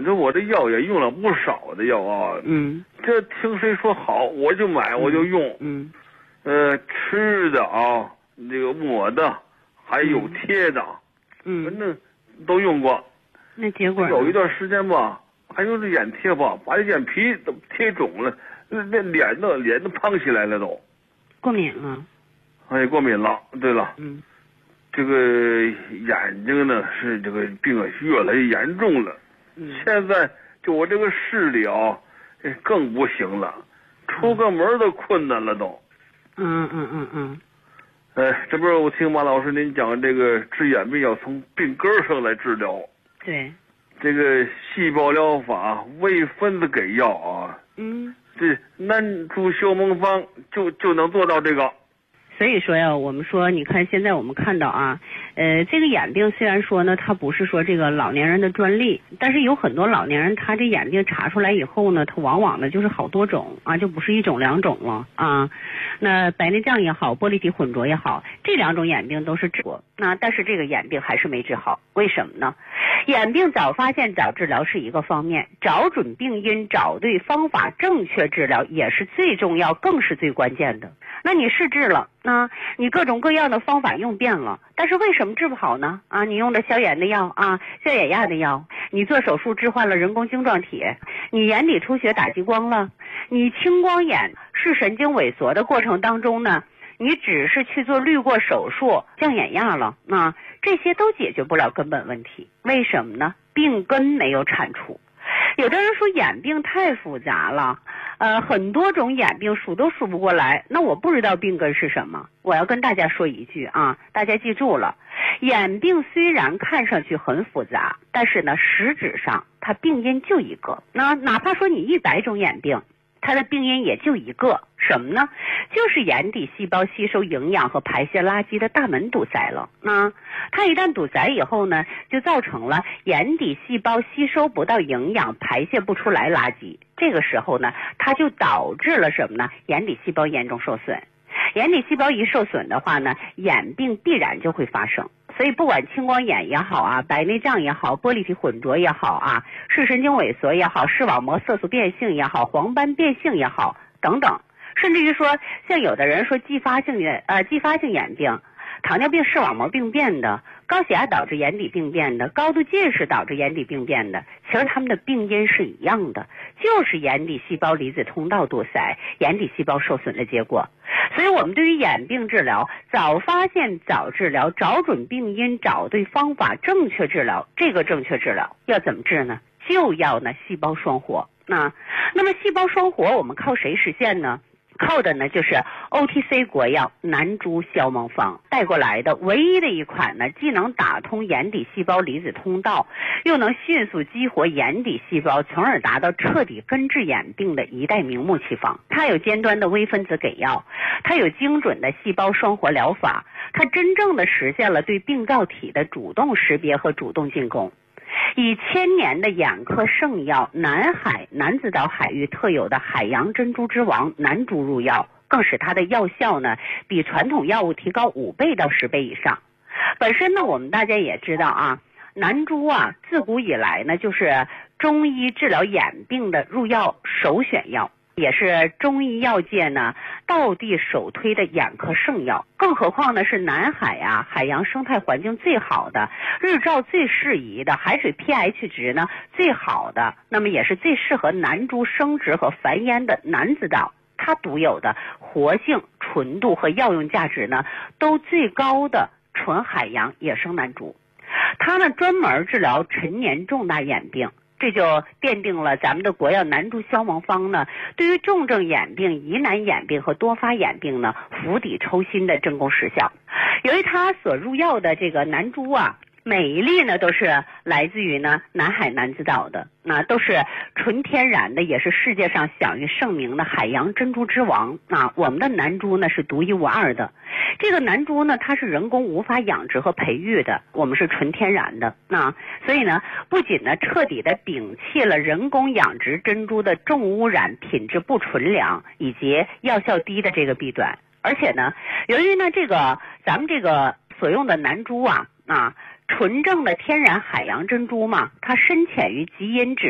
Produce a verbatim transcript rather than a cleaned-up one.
这我这药也用了不少的药啊。 嗯。 这听谁说好，我就买，我就用。 嗯。 呃，吃的啊，这个抹的，还有贴的， 嗯， 反正都用过。 那结果有一段时间吧，还用这眼贴吧，把这眼皮都贴肿了，那那脸都脸都胖起来了都。 过敏了。 哎，过敏了。对了。 嗯。 这个眼睛呢是这个病啊越来越严重了。 嗯。 现在就我这个视力啊，更不行了，出个门都困难了都。 嗯嗯嗯嗯。 哎，这不是我听马老师您讲这个治眼病要从病根上来治疗。 对。 这个细胞疗法，微分子给药啊。 嗯。 这南珠休蒙方就就能做到这个。 所以说呀，我们说，你看现在我们看到啊，呃，这个眼病虽然说呢，它不是说这个老年人的专利，但是有很多老年人他这眼病查出来以后呢，他往往呢就是好多种啊，就不是一种两种了啊。那白内障也好，玻璃体混浊也好，这两种眼病都是治过，那但是这个眼病还是没治好，为什么呢？眼病早发现早治疗是一个方面，找准病因，找对方法，正确治疗也是最重要，更是最关键的。那你试治了，那你各种各样的方法用遍了，但是为什么治不好呢？啊，你用的消炎的药啊，消眼压的药，你做手术置换了人工晶状体，你眼底出血打激光了，你青光眼视神经萎缩的过程当中呢，你只是去做滤过手术降眼压了，那这些都解决不了根本问题。为什么呢？病根没有铲除。有的人说眼病太复杂了，呃，很多种眼病数都数不过来，那我不知道病根是什么。我要跟大家说一句啊，大家记住了，眼病虽然看上去很复杂，但是呢，实质上它病因就一个。那哪怕说你一百种眼病，它的病因也就一个，什么呢？就是眼底细胞吸收营养和排泄垃圾的大门堵塞了。那它一旦堵塞以后呢，就造成了眼底细胞吸收不到营养，排泄不出来垃圾。这个时候呢，它就导致了什么呢？眼底细胞严重受损。眼底细胞一受损的话呢，眼病必然就会发生。所以不管青光眼也好啊，白内障也好，玻璃体混浊也好啊，视神经萎缩也好，视网膜色素变性也好，黄斑变性也好等等，甚至于说像有的人说继发性眼呃继发性眼病，糖尿病视网膜病变的，高血压导致眼底病变的，高度近视导致眼底病变的，其实他们的病因是一样的，就是眼底细胞离子通道堵塞，眼底细胞受损的结果。所以我们对于眼病治疗，早发现早治疗，找准病因，找对方法，正确治疗。这个正确治疗要怎么治呢？就要呢细胞双活。那那么细胞双活我们靠谁实现呢？靠的呢就是 O T C 国药南珠消蒙方带过来的唯一的一款呢，既能打通眼底细胞离子通道，又能迅速激活眼底细胞，从而达到彻底根治眼病的一代名目奇方。它有尖端的微分子给药，它有精准的细胞双活疗法，它真正的实现了对病灶体的主动识别和主动进攻。以千年的眼科圣药南海南子岛海域特有的海洋珍珠之王南珠入药，更使它的药效呢比传统药物提高五倍到十倍以上。本身呢，我们大家也知道啊，南珠啊自古以来呢就是中医治疗眼病的入药首选药，也是中医药界呢道地首推的眼科圣药。更何况呢是南海啊，海洋生态环境最好的，日照最适宜的，海水 pH 值呢最好的，那么也是最适合南珠生殖和繁衍的南子岛，它独有的活性、纯度和药用价值呢都最高的纯海洋野生南珠。它呢专门治疗陈年重大眼病，这就奠定了咱们的国药南珠消蒙方呢对于重症眼病、疑难眼病和多发眼病呢釜底抽薪的真功实效。由于它所入药的这个南珠啊，每一粒呢都是来自于呢南海南子岛的，那都是纯天然的，也是世界上享誉盛名的海洋珍珠之王啊。我们的南珠呢是独一无二的，这个南珠呢它是人工无法养殖和培育的，我们是纯天然的啊。所以呢不仅呢彻底的摒弃了人工养殖珍珠的重污染、品质不纯良以及药效低的这个弊端，而且呢由于呢这个咱们这个所用的南珠啊啊纯正的天然海洋珍珠嘛，它深潜于极因质